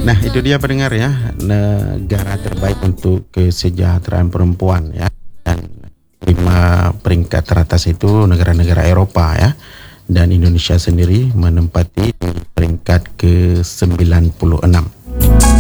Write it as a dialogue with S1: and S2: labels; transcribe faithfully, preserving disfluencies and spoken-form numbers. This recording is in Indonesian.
S1: Nah, itu dia pendengar ya, negara terbaik untuk kesejahteraan perempuan ya. Dan lima peringkat teratas itu negara-negara Eropa ya. Dan Indonesia sendiri menempati peringkat ke sembilan puluh enam.